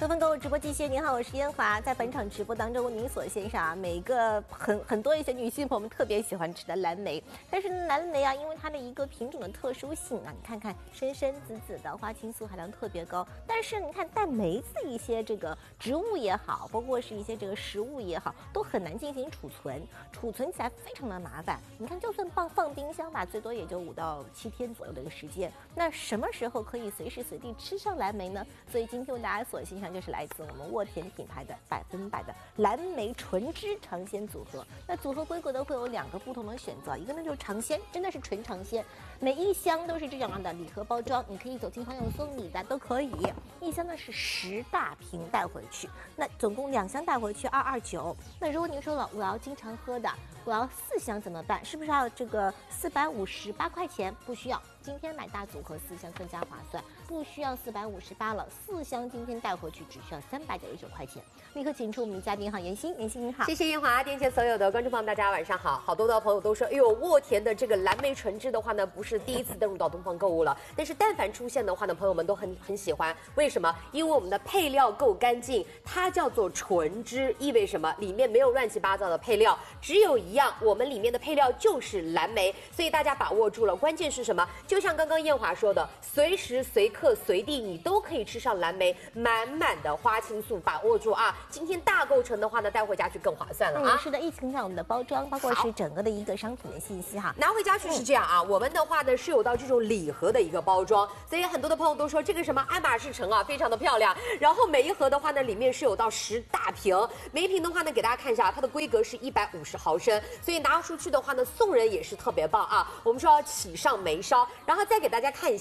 多芬购物直播继续，您好，我是烟华。在本场直播当中，为您所献上每一个很多一些女性朋友们特别喜欢吃的蓝莓。但是呢，蓝莓啊，因为它的一个品种的特殊性啊，你看看深深紫紫的，花青素含量特别高。但是你看带梅子一些这个植物也好，包括是一些这个食物也好，都很难进行储存，储存起来非常的麻烦。你看，就算放冰箱吧，最多也就5到7天左右的一个时间。那什么时候可以随时随地吃上蓝莓呢？所以今天为大家所欣赏就是来自我们沃田品牌的100%的蓝莓纯汁尝鲜组合。那组合规格呢会有2个不同的选择，一个呢就是尝鲜，真的是纯尝鲜，每一箱都是这样的礼盒包装，你可以走亲朋友送礼的都可以。一箱呢是10大瓶带回去，那总共2箱带回去229。那如果您说了我要经常喝的，我要4箱怎么办？是不是要这个458块钱？不需要。今天买大组合4箱更加划算，不需要458了，4箱今天带回去只需要399块钱。立刻请出我们的嘉宾哈，妍希，妍希您好， 谢谢烟华，电线所有的观众朋友们，大家晚上好。好多的朋友都说，哎呦，沃田的这个蓝莓纯汁的话呢，不是第一次登入到东方购物了，但是但凡出现的话呢，朋友们都很喜欢。为什么？因为我们的配料够干净，它叫做纯汁，意味什么？里面没有乱七八糟的配料，只有一样，我们里面的配料就是蓝莓，所以大家把握住了。关键是什么？就像刚刚燕华说的，随时随刻随地你都可以吃上蓝莓，满满的花青素，把握住啊！今天大购成的话呢，带回家去更划算了啊！ 是的，一起看看我们的包装，包括是整个的一个商品的信息哈。 拿回家去是这样啊，我们的话呢是有到这种礼盒的一个包装，所以很多的朋友都说这个什么爱马仕橙啊，非常的漂亮。然后每一盒的话呢，里面是有到10大瓶，每一瓶的话呢，给大家看一下，它的规格是150毫升，所以拿出去的话呢，送人也是特别棒啊。我们说要喜上眉梢，然后再给大家看一下。